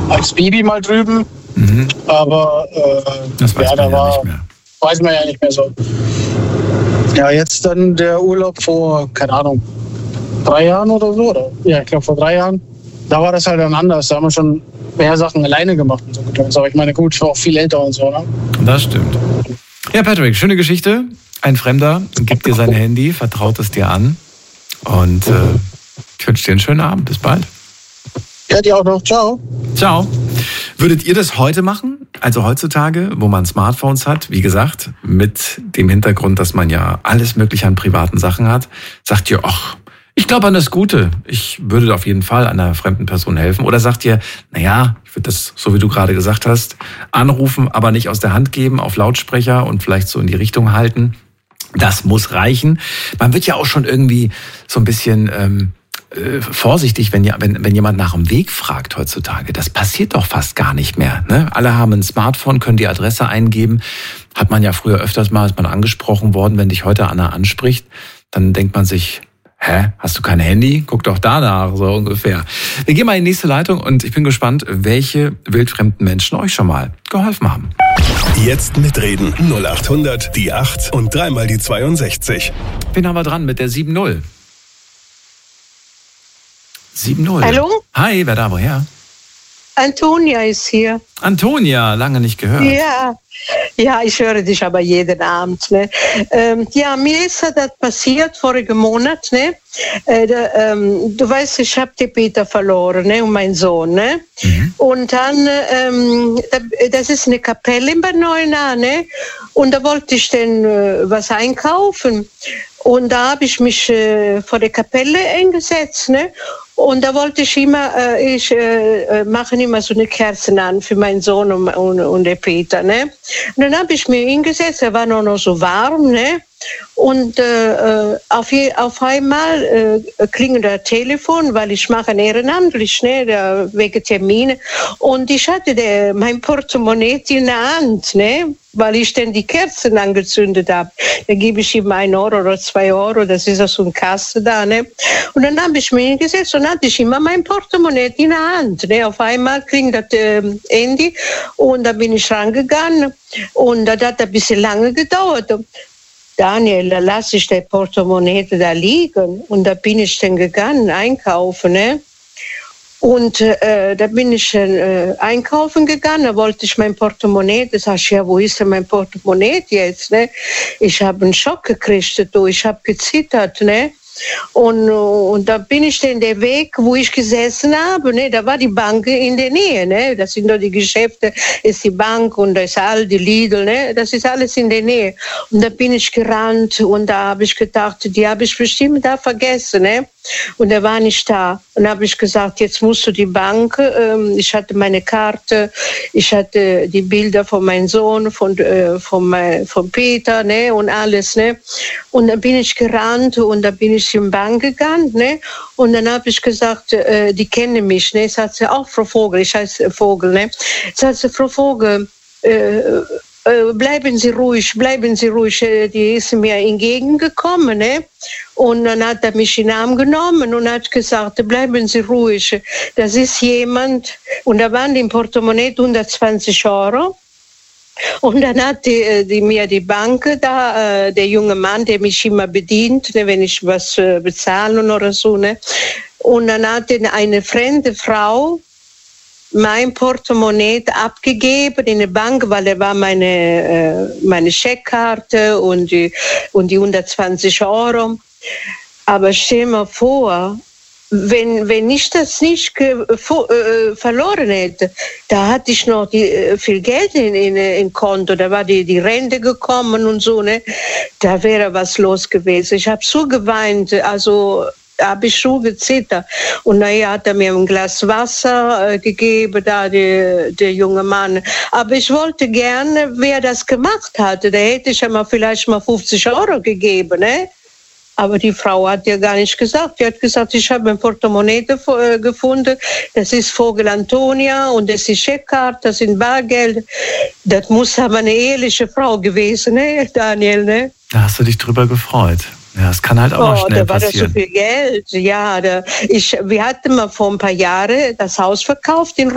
als Baby mal drüben. Aber das weiß man ja nicht mehr. Weiß man ja nicht mehr so. Ja, jetzt dann der Urlaub vor, keine Ahnung, 3 Jahren oder so. Oder? Ja, ich glaube vor 3 Jahren. Da war das halt dann anders. Da haben wir schon mehr Sachen alleine gemacht und so. Aber ich meine, gut, ich war auch viel älter und so, ne? Das stimmt. Ja, Patrick, schöne Geschichte. Ein Fremder gibt dir sein Handy, vertraut es dir an. Und ich wünsche dir einen schönen Abend. Bis bald. Ja, dir auch noch. Ciao. Ciao. Würdet ihr das heute machen? Also heutzutage, wo man Smartphones hat, wie gesagt, mit dem Hintergrund, dass man ja alles Mögliche an privaten Sachen hat, sagt ihr, ach, ich glaube an das Gute. Ich würde auf jeden Fall einer fremden Person helfen. Oder sagt ihr, naja, ich würde das, so wie du gerade gesagt hast, anrufen, aber nicht aus der Hand geben, auf Lautsprecher und vielleicht so in die Richtung halten. Das muss reichen. Man wird ja auch schon irgendwie so ein bisschen vorsichtig, wenn jemand nach dem Weg fragt heutzutage. Das passiert doch fast gar nicht mehr. Ne? Alle haben ein Smartphone, können die Adresse eingeben. Hat man ja früher öfters mal, ist man angesprochen worden. Wenn dich heute Anna anspricht, dann denkt man sich, hä, hast du kein Handy? Guck doch danach, so ungefähr. Wir gehen mal in die nächste Leitung und ich bin gespannt, welche wildfremden Menschen euch schon mal geholfen haben. Jetzt mitreden. 0800 die 8 und 3 mal die 62. Wen haben wir dran mit der 7-0? 7-0. Hallo? Hi, wer da, woher? Antonia ist hier. Antonia, lange nicht gehört. Ja, ich höre dich aber jeden Abend. Ne? Ja, mir ist das passiert vorigen Monat. Ne? Du weißt, ich habe den Peter verloren, ne? Und meinen Sohn. Ne? Und dann, das ist eine Kapelle in Bad Neuenahr, ne? Und da wollte ich dann was einkaufen. Und da habe ich mich vor der Kapelle eingesetzt, ne? Und da wollte ich immer, mache immer so eine Kerzen an für meinen Sohn und den Peter, ne? Und dann habe ich mich hingesetzt, er war noch so warm, ne? Und auf einmal klingelt das Telefon, weil ich mache ehrenamtlich, ne, wegen Termine. Und ich hatte mein Portemonnaie in der Hand, ne, weil ich dann die Kerzen angezündet habe. Da gebe ich ihm 1 Euro oder 2 Euro, das ist ja so eine Kasse da, ne. Und dann habe ich mich hingesetzt und hatte ich immer mein Portemonnaie in der Hand, ne. Auf einmal klingelt das Handy und da bin ich rangegangen und das hat ein bisschen lange gedauert. Daniel, da lasse ich das Portemonnaie da liegen. Und da bin ich dann gegangen, einkaufen. Ne? Und da bin ich einkaufen gegangen, da wollte ich mein Portemonnaie. Da sag ich, ja, wo ist denn mein Portemonnaie jetzt? Ne? Ich habe einen Schock gekriegt, ich habe gezittert. Ne? Und da bin ich dann der Weg, wo ich gesessen habe, ne, da war die Bank in der Nähe, ne, das sind doch die Geschäfte, ist die Bank und da ist Aldi, Lidl, ne, das ist alles in der Nähe. Und da bin ich gerannt und da habe ich gedacht, die habe ich bestimmt da vergessen, ne, und er war nicht da. Und da habe ich gesagt, jetzt musst du die Bank, ich hatte meine Karte, ich hatte die Bilder von meinem Sohn, von Peter, ne, und alles, ne, und dann bin ich gerannt und da bin ich in die Bank gegangen, ne? Und dann habe ich gesagt, die kennen mich, ne? Sagt sie, auch Frau Vogel, ich heiße Vogel, ne? Sagt sie, Frau Vogel, bleiben Sie ruhig, die ist mir entgegengekommen, ne? Und dann hat er mich in den Arm genommen und hat gesagt, bleiben Sie ruhig, das ist jemand, und da waren im Portemonnaie 120 Euro. Und dann hat mir die Bank da, der junge Mann, der mich immer bedient, ne, wenn ich was bezahlen oder so, ne. Und dann hat eine fremde Frau mein Portemonnaie abgegeben in der Bank, weil er war meine Scheckkarte und die 120 Euro. Aber stell mir vor, wenn ich das nicht verloren hätte, da hatte ich noch viel Geld in Konto, da war die Rente gekommen und so, ne? Da wäre was los gewesen. Ich habe so geweint, also habe ich so gezittert. Und naja, hat er mir ein Glas Wasser gegeben, da der junge Mann. Aber ich wollte gerne, wer das gemacht hatte, da hätte ich ja vielleicht mal 50 Euro gegeben, ne? Aber die Frau hat ja gar nicht gesagt. Die hat gesagt, ich habe ein Portemonnaie gefunden. Das ist Vogel Antonia und das ist Scheckkarte, das sind Bargeld. Das muss aber eine ehrliche Frau gewesen, ne, Daniel, ne? Da hast du dich drüber gefreut. Ja, das kann halt auch mal schnell passieren. Da war das so viel Geld. Ja, wir hatten mal vor ein paar Jahren das Haus verkauft in